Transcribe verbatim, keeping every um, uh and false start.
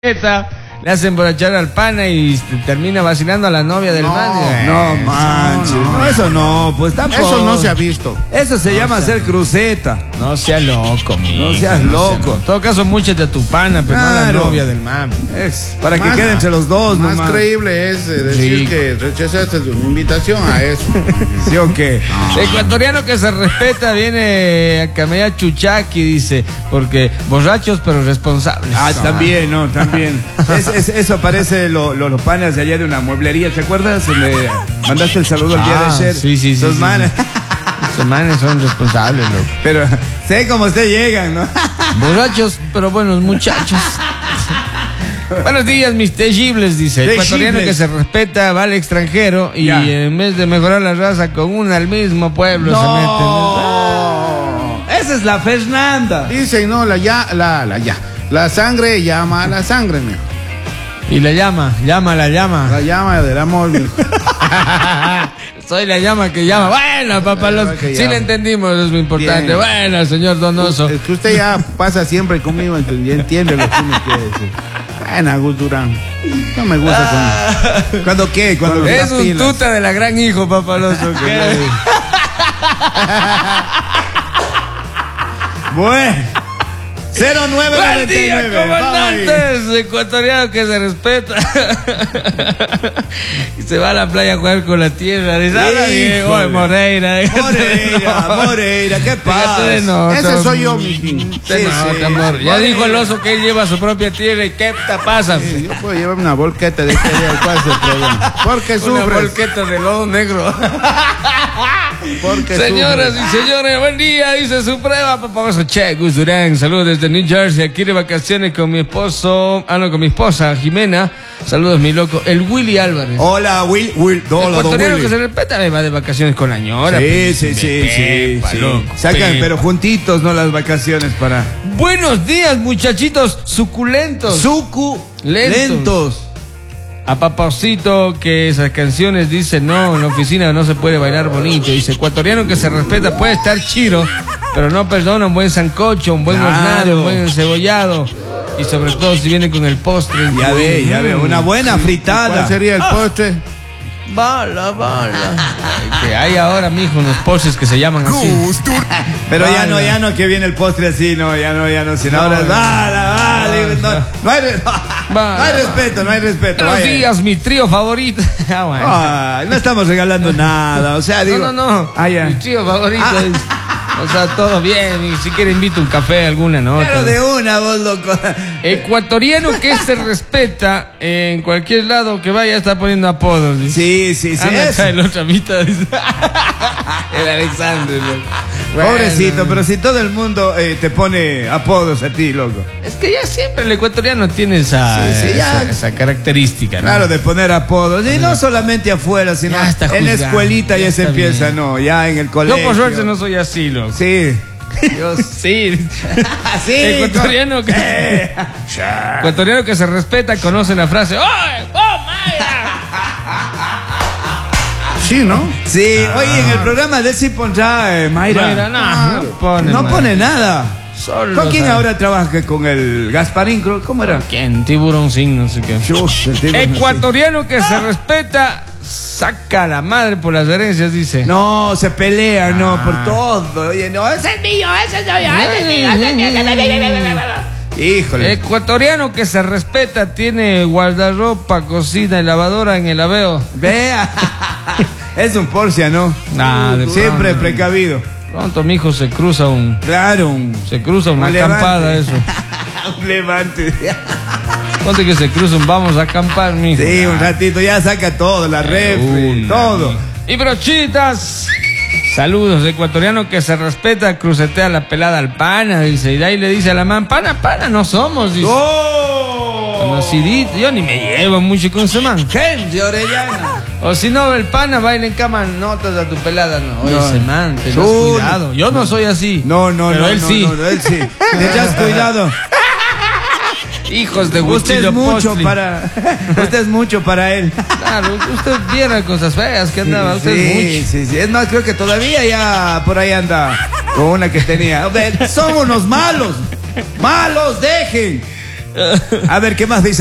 le hace emborrachar al pana y termina vacilando a la novia del no, man. No manches, no, no, no, eso no, pues tampoco. Eso no se ha visto. Eso se no llama sea, hacer cruceta. No seas loco, mijo. No seas no loco. Sea, en todo caso, múchate a tu pana, pero claro, no a la novia del man. Es para más, que quede entre los dos, Más nomás. creíble es eh, decir sí. que rechazaste una invitación a eso. ¿Sí o qué? No. Ecuatoriano que se respeta viene a camellar Chuchaki, dice, porque borrachos pero responsables. Ah, no, también, no, también. es, es, eso parece los lo, lo panas de allá de una mueblería, ¿te acuerdas? Le mandaste el saludo al día ah, de ayer. Sí, sí, sí. Los sí, manes. Sí. Los manes son responsables, loco. Pero sé cómo ustedes llegan, ¿no? Borrachos, pero buenos muchachos. Buenos días, mis tegibles, dice. El ecuatoriano que se respeta va al extranjero y ya. En vez de mejorar la raza con una al mismo pueblo no. se mete. No. Esa es la Fernanda. Dicen, no, la ya, la, la ya. La sangre llama a la sangre, mijo. Y la llama, llama, la llama. La llama del amor, mijo. Soy la llama que llama. Bueno, papá, los... sí llama. Le entendimos, es lo importante. Bien. Bueno, señor Donoso. Es que usted ya pasa siempre conmigo, ya entiende lo que me quiere decir. Bueno, Agus Durán. No me gusta ah. con... ¿Cuándo qué? ¿Cuándo es un pilas? Tuta de la gran hijo, papaloso. Bueno. cero nueve Buen día, comandantes. Ecuatoriano que se respeta. Y se va a la playa a jugar con la tierra. Dice, oye, Moreira. Moreira, no. Moreira, ¿qué pasa? No, Ese soy yo, mi fin. Sí, sí, sí, amor. Ya dijo el oso que él lleva su propia tierra. ¿Y qué te pasa? Sí, yo puedo llevar una volqueta de tierra. ¿Cuál es el problema? Porque sufres. Una volqueta de lodo negro. Porque Señoras sufres. y señores, buen día. Dice su prueba, papá. Che, Gus Durán. Saludos desde New Jersey. Aquí de vacaciones con mi esposo. Ah, no, con mi esposa, Jimena. Saludos, mi loco. El Willy Álvarez. Hola, Will. Will. Hola, el ecuatoriano que se respeta me va de vacaciones con la ñora. Sí, pues, sí, sí, pepa, sí, loco, sí. Sacan, pepa. pero juntitos, no las vacaciones para. Buenos días, muchachitos suculentos. Suculentos. A Papacito que esas canciones dice no, en la oficina no se puede bailar bonito. Dice, ecuatoriano que se respeta puede estar chiro, pero no perdona un buen sancocho, un buen claro. hornado, un buen encebollado. Y sobre todo si viene con el postre. Ya ve, ya ve, una buena fritada. ¿Cuál sería el postre? Bala, bala. Que hay ahora, mijo, unos postres que se llaman así. Pero bala. ya no, ya no que viene el postre así, no, ya no, ya no, sino no, ahora es bala, bala. No, no, hay, no, no hay respeto, no hay respeto. Buenos días, mi trío favorito. Ah, bueno. Ay, no estamos regalando nada, o sea, digo. No, no, no. Ah, ya. Mi trío favorito ah. es. O sea, todo bien, y si quiere invito un café, alguna nota. Pero de una, vos, loco. Ecuatoriano que se respeta en cualquier lado que vaya está poniendo apodos. ¿Sí? Sí, sí, sí. Ah, está el otra mitad. El Alexander, loco. Bueno. Pobrecito, pero si todo el mundo eh, te pone apodos a ti, loco. Es que ya siempre el ecuatoriano tiene esa, sí, sí, esa, esa característica, ¿no? Claro, de poner apodos. Y no solamente afuera, sino en la escuelita ya, ya se empieza, bien. No, ya en el colegio. Yo por suerte no soy así, loco. Sí. Dios. Sí. Sí. Ecuatoriano que, eh. ecuatoriano que se respeta conoce la frase ¡Oh, oh, Maya! Sí, ¿no? Sí, ah. Oye, en el programa de él sí pondrá eh, Mayra. Mayra no, ah, no pone, no pone nada. Solo ¿Con quién sabe. ahora trabaja? ¿Con el Gasparín? ¿Cómo era? ¿Quién? Tiburón Sin, no sé qué. Chus, ecuatoriano que ah. se respeta saca la madre por las herencias, dice. No, se pelea, ah. no, por todo. Oye, no, ese es mío, ese es mío, ese es mío, ese es mío, ese es mío. Híjole. Ecuatoriano que se respeta tiene guardarropa, cocina y lavadora en el aveo. Vea. Es un Porsche, ¿no? Nah, de siempre pronto, precavido. Pronto, mijo, se cruza un... Claro, un... Se cruza una un acampada, eso. Un levante. Ponte que se cruza un vamos a acampar, mijo. Sí, un ratito, ya saca todo, la refri, todo. Y brochitas. Saludos, ecuatoriano que se respeta, crucetea la pelada al pana, dice. Y de ahí le dice a la man, pana, pana, no somos, dice. ¡Oh! Conocidito, yo ni me llevo mucho con ese man. Gente Orellana. O si no, el pana baila en cama, notas a tu pelada, no. Oye, no. ese man, te no, cuidado. Yo no soy así. No, no, pero no. él no, sí. No, no, él sí. Tengas cuidado. Hijos de usted es mucho para usted es mucho para él. Claro, usted viera cosas feas que andaba, sí, usted sí, es mucho. Sí, sí, es más, creo que todavía ya por ahí anda con una que tenía. Son unos malos, malos, dejen. A ver, ¿qué más dice?